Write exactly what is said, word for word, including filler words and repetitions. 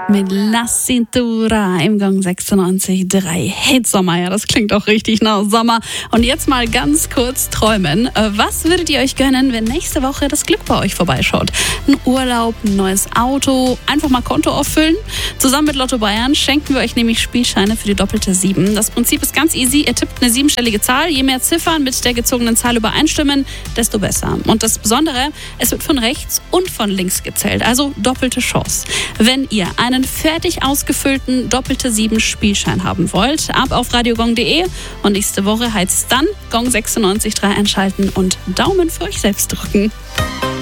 mit La Cintura im Gong sechsundneunzig Komma drei. Hitsommer, ja, das klingt auch richtig nach Sommer. Und jetzt mal ganz kurz träumen. Was würdet ihr euch gönnen, wenn nächste Woche das Glück bei euch vorbeischaut? Ein Urlaub, ein neues Auto, einfach mal Konto auffüllen? Zusammen mit Lotto Bayern schenken wir euch nämlich Spielscheine für die doppelte sieben. Das Prinzip ist ganz easy. Ihr tippt eine siebenstellige Zahl. Je mehr Ziffern mit der gezogenen Zahl übereinstimmen, desto besser. Und das Besondere, es wird von rechts und von links gezählt. Also doppelte Chance. Wenn ihr einen fertig ausgefüllten doppelte sieben Spielschein haben wollt, ab auf radiogong punkt de und nächste Woche heißt es dann Gong sechsundneunzig Komma drei einschalten und Daumen für euch selbst drücken.